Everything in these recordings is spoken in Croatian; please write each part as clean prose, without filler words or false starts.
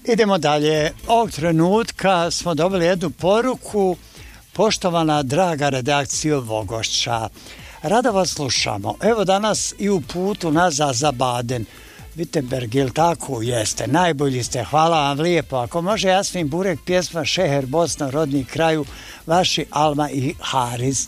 Idemo dalje. Ovog trenutka smo dobili jednu poruku. Poštovana draga redakcija Vogošća, rado vas slušamo. Evo danas i u putu nazad za Baden. Wittenberg, jel tako? Jeste, najbolji ste, hvala vam lijepo. Ako može Jasmin Burek, pjesma Šeher Bosna, rodni kraju, vaši Alma i Haris.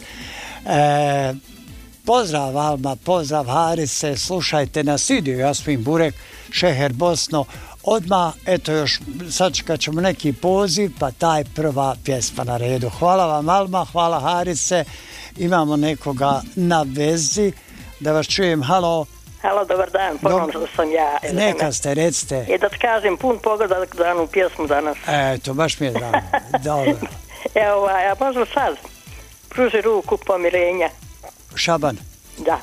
Pozdrav Alma, pozdrav Harise, slušajte nas, ide Jasmin Burek, Šeher Bosno. Odmah, eto još, sačekat ćemo neki poziv, pa taj prva pjesma na redu. Hvala vam Alma, hvala Harise, imamo nekoga na vezi, da vas čujem, halo. Halo, dobar dan, ponovno sam ja. Neka ste, recite. I da ti kažem, pun pogodak za jednu pjesmu danas. Eto, baš mi je dan. Dobro. Evo, a možda sad, pruži ruku pomirenja. Šaban. Da.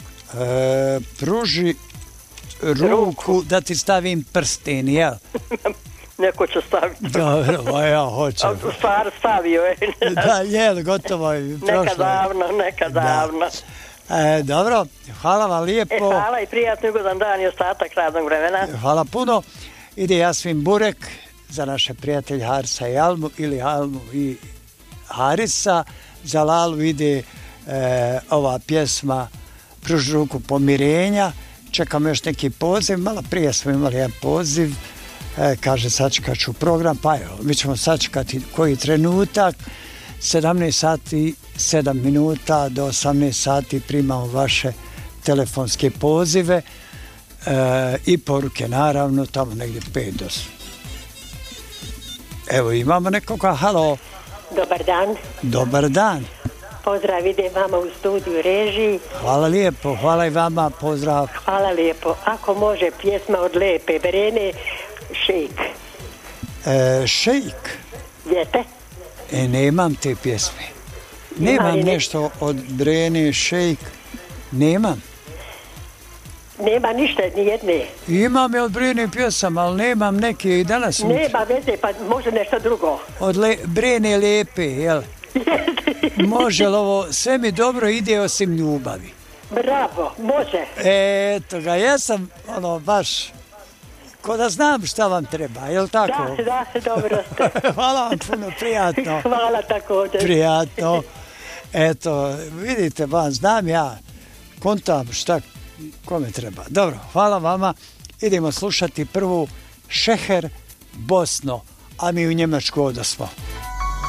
Pruži ruku da ti stavim prsten, jel? Neko će staviti. Dobro, ja hoćem. Stvar stavio je. Da, jel, gotovo je. Neka davno. Dobro, hvala vam lijepo. Hvala i prijatno ugodan dan i ostatak radnog vremena. Hvala puno. Ide Jasmin Burek za naše prijatelje Harisa i Almu ili Almu i Harisa. Za Lalu ide ova pjesma Pruži ruku pomirenja. Čekamo još neki poziv. Malo prije smo imali jedan poziv. Kaže sačekat ću program. Pa evo, mi ćemo sačekati koji trenutak. 17 sati 7 minuta do 18 sati primamo vaše telefonske pozive i poruke, naravno, tamo negdje 5 do. Evo imamo nekoga, halo. Dobar dan. Dobar dan. Pozdrav ide vama u studiju režiji. Hvala lijepo, hvala i vama, pozdrav. Hvala lijepo. Ako može pjesma od Lepe Brene, Šejk. Šejk? Jeste? Nemam te pjesme. Nemam nešto od Brene, Šejk. Nemam. Nema ništa, nijedne. Imam je od Brene pjesama, ali nemam neke i danas. Nema veze, pa može nešto drugo. Od Brene Lepe, jel? Može li ovo, sve mi dobro ide osim ljubavi. Bravo, može. Eto ga, ja sam baš ko da znam šta vam treba, jel tako? Da, dobro ste. Hvala vam puno, prijatno. Hvala također. Prijatno. Eto, vidite, znam ja, kontam šta kome treba. Dobro, hvala vama. Idemo slušati prvu Šeher Bosno, a mi u Njemačku odosmo.